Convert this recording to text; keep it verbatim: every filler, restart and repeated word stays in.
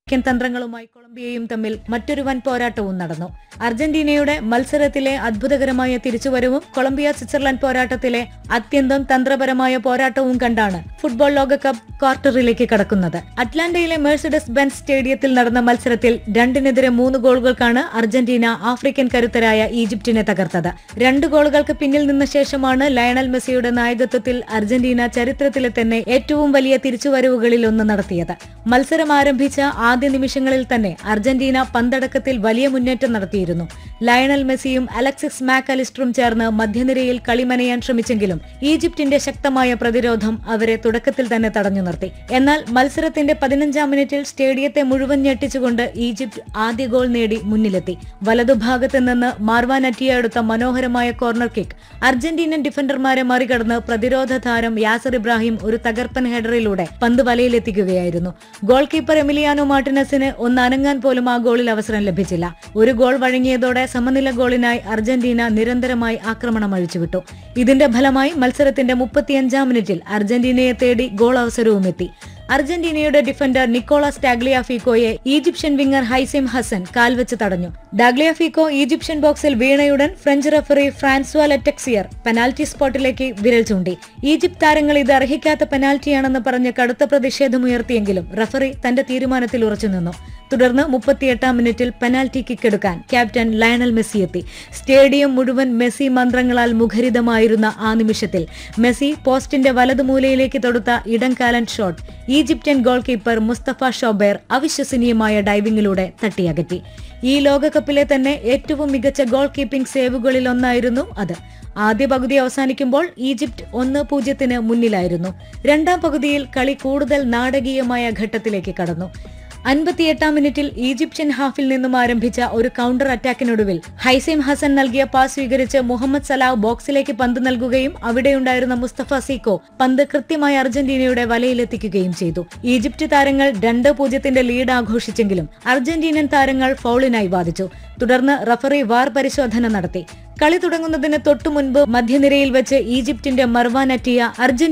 ൻ തന്ത്രങ്ങളുമായി കൊളംബിയയും തമ്മിൽ മറ്റൊരു വൻ പോരാട്ടവും നടന്നു. അർജന്റീനയുടെ മത്സരത്തിലെ അത്ഭുതകരമായ തിരിച്ചുവരവും കൊളംബിയ സ്വിറ്റ്സർലൻഡ് പോരാട്ടത്തിലെ അത്യന്തം തന്ത്രപരമായ പോരാട്ടവും കണ്ടാണ് ഫുട്ബോൾ ലോകകപ്പ് ക്വാർട്ടറിലേക്ക് കടക്കുന്നത്. അറ്റ്ലാന്റയിലെ മെഴ്സിഡസ് ബെൻസ് സ്റ്റേഡിയത്തിൽ നടന്ന മത്സരത്തിൽ രണ്ടിനെതിരെ മൂന്ന് ഗോളുകൾക്കാണ് അർജന്റീന ആഫ്രിക്കൻ കരുത്തരായ ഈജിപ്തിനെ തകർത്തത്. രണ്ട് ഗോളുകൾക്ക് പിന്നിൽ നിന്ന ശേഷമാണ് ലയണൽ മെസ്സിയുടെ നായകത്വത്തിൽ അർജന്റീന ചരിത്രത്തിലെ തന്നെ ഏറ്റവും വലിയ തിരിച്ചുവരവുകളിൽ ഒന്ന് നടത്തിയത്. മത്സരം ആരംഭിച്ച ആദ്യ നിമിഷങ്ങളിൽ തന്നെ അർജന്റീന പന്തടക്കത്തിൽ വലിയ മുന്നേറ്റം നടത്തിയിരുന്നു. ലയണൽ മെസ്സിയും അലക്സിസ് മാക് അലിസ്റ്ററും ചേർന്ന് മധ്യനിരയിൽ കളിമനയാൻ ശ്രമിച്ചെങ്കിലും ഈജിപ്തിന്റെ ശക്തമായ പ്രതിരോധം അവരെ തുടക്കത്തിൽ തന്നെ തടഞ്ഞു നിർത്തി. എന്നാൽ മത്സരത്തിന്റെ പതിനഞ്ചാം മിനിറ്റിൽ സ്റ്റേഡിയത്തെ മുഴുവൻ ഞെട്ടിച്ചുകൊണ്ട് ഈജിപ്ത് ആദ്യ ഗോൾ നേടി മുന്നിലെത്തി. വലതുഭാഗത്ത് നിന്ന് മാർവാൻ അറ്റിയ എടുത്ത മനോഹരമായ കോർണർ കിക്ക് അർജന്റീനൻ ഡിഫൻഡർമാരെ മറികടന്ന് പ്രതിരോധ താരം യാസർ ഇബ്രാഹിം ഒരു തകർപ്പൻ ഹെഡറിലൂടെ പന്ത് വലയിലെത്തിക്കുകയായിരുന്നു. ഗോൾ കീപ്പർ എമിലിയാനോ മാർട്ടിനസിന് ഒന്ന് അനങ്ങാൻ പോലും ആ ഗോളിൽ അവസരം ലഭിച്ചില്ല. ഒരു ഗോൾ വഴങ്ങിയതോടെ സമനില ഗോളിനായി അർജന്റീന നിരന്തരമായി ആക്രമണം അഴിച്ചുവിട്ടു. ഇതിന്റെ ഫലമായി മത്സരത്തിന്റെ മുപ്പത്തിയഞ്ചാം മിനിറ്റിൽ അർജന്റീനയെ തേടി ഗോൾ അവസരവും എത്തി. അർജന്റീനയുടെ defender Nicholas ടാഗ്ലിയാഫിക്കോയെ Egyptian winger ഹൈസിം Hasan കാൽവെച്ച് തടഞ്ഞു. ടാഗ്ലിയാഫിക്കോ ഈജിപ്ഷ്യൻ ബോക്സിൽ വീണയുടൻ ഫ്രഞ്ച് റഫറി ഫ്രാൻസ്വാ ലെറ്റക്സിയർ പെനാൽറ്റി സ്പോട്ടിലേക്ക് വിരൽ ചൂണ്ടി. ഈജിപ്ത് താരങ്ങൾ ഇത് അർഹിക്കാത്ത പെനാൽറ്റിയാണെന്ന് പറഞ്ഞ് കടുത്ത പ്രതിഷേധമുയർത്തിയെങ്കിലും റഫറി തന്റെ തീരുമാനത്തിൽ ഉറച്ചുനിന്നു. തുടർന്ന് മുപ്പത്തിയെട്ടാം മിനിറ്റിൽ പെനാൽറ്റി കിക്കെടുക്കാൻ ക്യാപ്റ്റൻ ലയണൽ മെസ്സി എത്തി. സ്റ്റേഡിയം മുഴുവൻ മെസ്സി മന്ത്രങ്ങളാൽ മുഖരിതമായിരുന്ന ആ നിമിഷത്തിൽ മെസ്സി പോസ്റ്റിന്റെ വലതുമൂലയിലേക്ക് തൊടുത്ത ഇടംകാലൻ shot Egyptian goal keeper Mustafa ഷോബേർ അവിശ്വസനീയമായ ഡൈവിംഗിലൂടെ തട്ടിയകറ്റി. ഈ ലോകകപ്പിലെ തന്നെ ഏറ്റവും മികച്ച ഗോൾ കീപ്പിംഗ് സേവുകളിൽ ഒന്നായിരുന്നു അത്. ആദ്യ പകുതി അവസാനിക്കുമ്പോൾ ഈജിപ്ത് ഒന്ന് പൂജ്യത്തിന് മുന്നിലായിരുന്നു. രണ്ടാം പകുതിയിൽ കളി കൂടുതൽ നാടകീയമായ ഘട്ടത്തിലേക്ക് കടന്നു. അൻപത്തിയെട്ടാം മിനിറ്റിൽ ഈജിപ്ഷ്യൻ ഹാഫിൽ നിന്നും ആരംഭിച്ച ഒരു കൗണ്ടർ അറ്റാക്കിനൊടുവിൽ ഹൈസിം ഹസൻ നൽകിയ പാസ് സ്വീകരിച്ച് മുഹമ്മദ് സലാഹ് ബോക്സിലേക്ക് പന്ത് നൽകുകയും അവിടെയുണ്ടായിരുന്ന മുസ്തഫ സീക്കോ പന്ത് കൃത്യമായി അർജന്റീനയുടെ വലയിലെത്തിക്കുകയും ചെയ്തു. ഈജിപ്ത് താരങ്ങൾ രണ്ട് പൂജ്യത്തിന്റെ ലീഡ് ആഘോഷിച്ചെങ്കിലും അർജന്റീനൻ താരങ്ങൾ ഫൗളിനായി വാദിച്ചു. തുടർന്ന് റഫറി വാർ പരിശോധന നടത്തി. കളി തുടങ്ങുന്നതിന് തൊട്ടു മുൻപ് മധ്യനിരയിൽ വെച്ച് ഈജിപ്തിന്റെ മർവാൻ അറ്റിയ അർജന്റീന